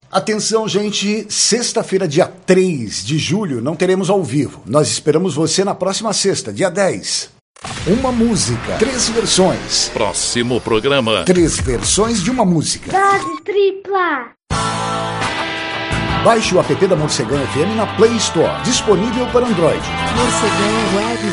Atenção, gente, sexta-feira, dia 3 de julho, não teremos ao vivo. Nós esperamos você na próxima sexta, dia 10. Uma música, 3 versões. Próximo programa. 3 versões de uma música. Dose tripla. Baixe o app da Morcegão FM na Play Store, disponível para Android. Morcegão Web